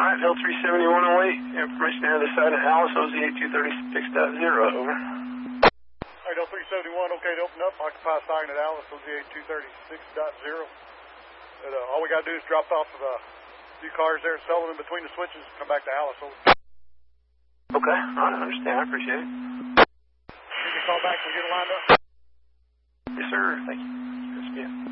Alright, Hill 37108, information out of the side of Alice, OZ8236.0, over. Alright, Hill 371, okay to open up, occupy sign at Alice, OZ8236.0. All we got to do is drop off a few cars there and sell them in between the switches and come back to Alice, over. Okay, I understand, I appreciate it. You can call back and get it lined up. Yes, sir, thank you. Yes, ma'am.